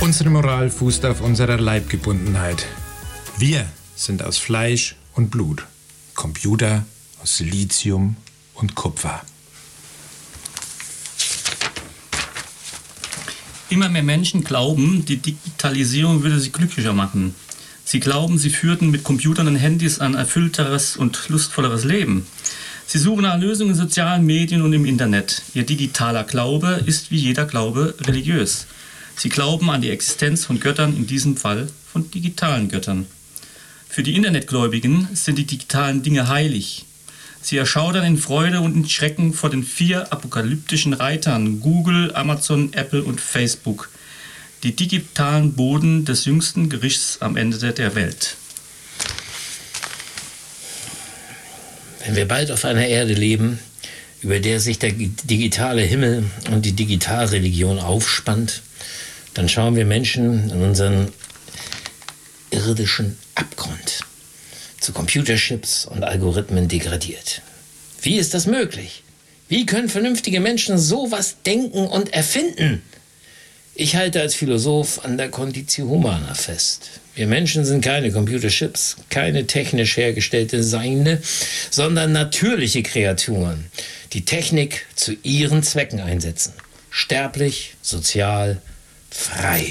Unsere Moral fußt auf unserer Leibgebundenheit. Wir sind aus Fleisch und Blut. Computer aus Lithium und Kupfer. Immer mehr Menschen glauben, die Digitalisierung würde sie glücklicher machen. Sie glauben, sie führten mit Computern und Handys ein erfüllteres und lustvolleres Leben. Sie suchen nach Lösungen in sozialen Medien und im Internet. Ihr digitaler Glaube ist wie jeder Glaube religiös. Sie glauben an die Existenz von Göttern, in diesem Fall von digitalen Göttern. Für die Internetgläubigen sind die digitalen Dinge heilig. Sie erschaudern in Freude und in Schrecken vor den 4 apokalyptischen Reitern Google, Amazon, Apple und Facebook. Die digitalen Boden des jüngsten Gerichts am Ende der Welt. Wenn wir bald auf einer Erde leben, über der sich der digitale Himmel und die Digitalreligion aufspannt, dann schauen wir Menschen in unseren irdischen Abgrund, zu Computerchips und Algorithmen degradiert. Wie ist das möglich? Wie können vernünftige Menschen sowas denken und erfinden? Ich halte als Philosoph an der Conditio Humana fest. Wir Menschen sind keine Computerchips, keine technisch hergestellte Seine, sondern natürliche Kreaturen, die Technik zu ihren Zwecken einsetzen. Sterblich, sozial, frei.